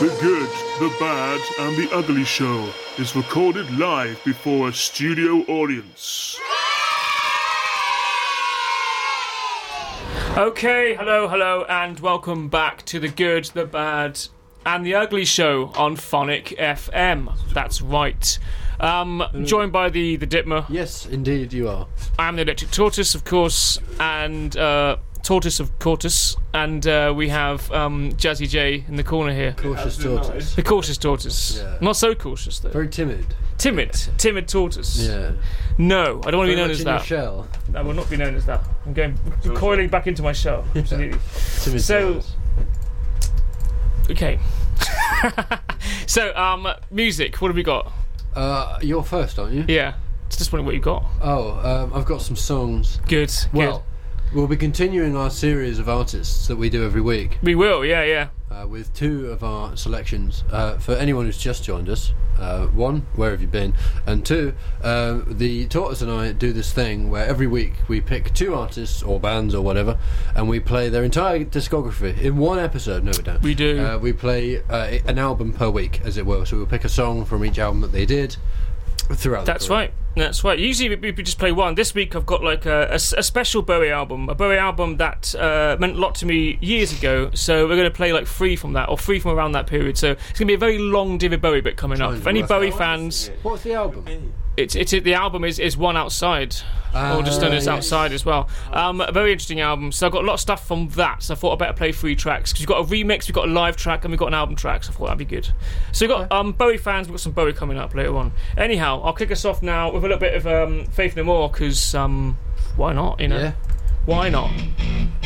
The Good, the Bad, and the Ugly Show is recorded live before a studio audience. Okay, hello, and welcome back to The Good, the Bad, and the Ugly Show on Phonic FM. That's right. Joined by the Ditmer. Yes, indeed you are. I'm the Electric Tortoise, of course, and Tortoise of Cortus, and we have Jazzy J in the corner here. Cautious tortoise. The cautious tortoise. Yeah. Not so cautious, though. Very timid. Timid tortoise. Yeah. No, I don't want to be known much as in that. your shell. I will not be known as that. I'm coiling back into my shell. Absolutely. Timid tortoise. Okay. So, music. What have we got? You're first, aren't you? Yeah. Just wondering what you got. I've got some songs. Good. Well, we'll be continuing our series of artists that we do every week. We will, yeah. With two of our selections. For anyone who's just joined us, one, where have you been? And two, the Tortoise and I do this thing where every week we pick two artists or bands or whatever, and we play their entire discography in one episode. No, we don't. We do. We play an album per week, as it were. So we'll pick a song from each album that they did throughout. That's right. Usually we just play one. This week I've got like a special Bowie album. A Bowie album that meant a lot to me years ago. So we're going to play like three from that, or three from around that period. So it's going to be a very long David Bowie bit coming up. If any Bowie fans... What's the album? The album is One Outside, or just known as Outside as well. A very interesting album. So I've got a lot of stuff from that. So I thought I'd better play three tracks, because we've got a remix, we've got a live track, and we've got an album track. So I thought that'd be good. So we've got Bowie fans, we've got some Bowie coming up later on. Anyhow, I'll kick us off now with a little bit of Faith No More, because why not? You know, Yeah. Why not?